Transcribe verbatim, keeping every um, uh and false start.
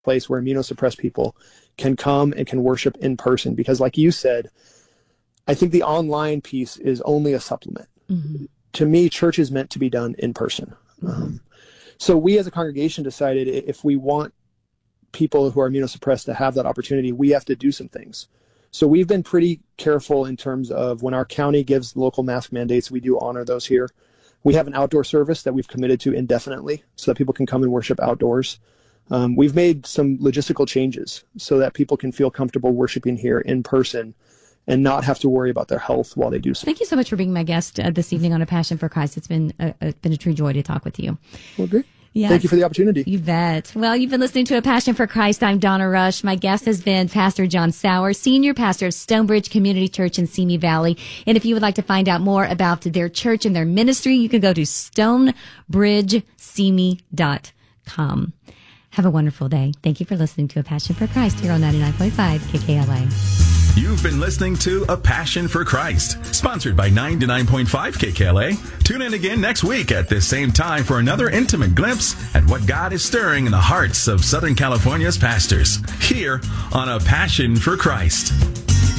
place where immunosuppressed people can come and can worship in person. Because like you said, I think the online piece is only a supplement. Mm-hmm. To me, church is meant to be done in person. Mm-hmm. Um, so we as a congregation decided if we want people who are immunosuppressed to have that opportunity, we have to do some things. So we've been pretty careful in terms of when our county gives local mask mandates, we do honor those here. We have an outdoor service that we've committed to indefinitely so that people can come and worship outdoors. Um, we've made some logistical changes so that people can feel comfortable worshiping here in person and not have to worry about their health while they do so. Thank you so much for being my guest uh, this evening on A Passion for Christ. It's been a, a, been a true joy to talk with you. Well, great. Yes. Thank you for the opportunity. You bet. Well, you've been listening to A Passion for Christ. I'm Donna Rush. My guest has been Pastor John Sauer, Senior Pastor of Stonebridge Community Church in Simi Valley. And if you would like to find out more about their church and their ministry, you can go to stonebridge simi dot com. Have a wonderful day. Thank you for listening to A Passion for Christ here on ninety-nine point five K K L A. You've been listening to A Passion for Christ, sponsored by ninety-nine point five K K L A. Tune in again next week at this same time for another intimate glimpse at what God is stirring in the hearts of Southern California's pastors, here on A Passion for Christ.